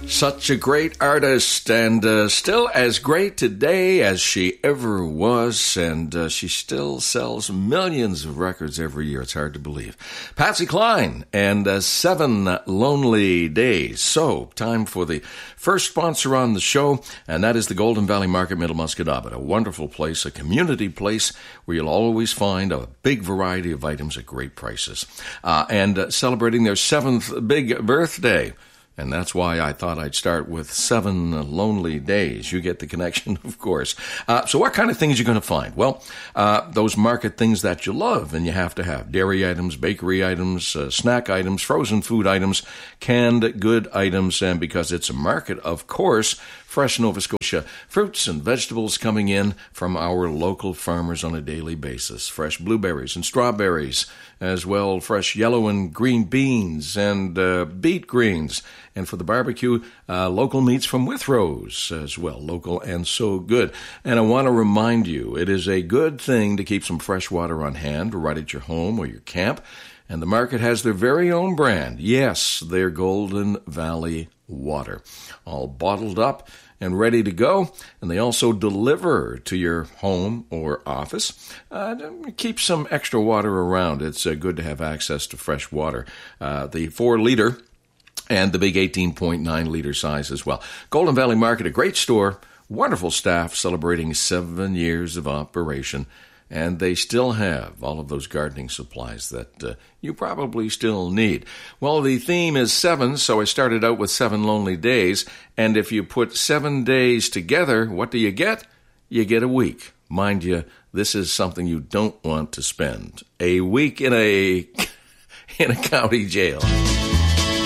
Such a great artist, and still as great today as she ever was, and she still sells millions of records every year. It's hard to believe. Patsy Cline and 7 Lonely Days. So, time for the first sponsor on the show, and that is the Golden Valley Market, Middle Musquodoboit. A wonderful place, a community place where you'll always find a big variety of items at great prices. And celebrating their 7th big birthday. And that's why I thought I'd start with 7 Lonely Days. You get the connection, of course. So what kind of things are you going to find? Well, those market things that you love and you have to have. Dairy items, bakery items, snack items, frozen food items, canned good items. And because it's a market, of course, fresh Nova Scotia fruits and vegetables coming in from our local farmers on a daily basis. Fresh blueberries and strawberries, as well fresh yellow and green beans and beet greens. And for the barbecue, local meats from Withrose as well, local and so good. And I want to remind you, it is a good thing to keep some fresh water on hand right at your home or your camp. And the market has their very own brand. Yes, their Golden Valley water, all bottled up and ready to go. And they also deliver to your home or office. Keep some extra water around. It's good to have access to fresh water. The 4-liter and the big 18.9-liter size as well. Golden Valley Market, a great store, wonderful staff celebrating 7 years of operation. And they still have all of those gardening supplies that you probably still need. Well, the theme is 7, so I started out with 7 Lonely Days. And if you put 7 days together, what do you get? You get a week. Mind you, this is something you don't want to spend. A week in a county jail.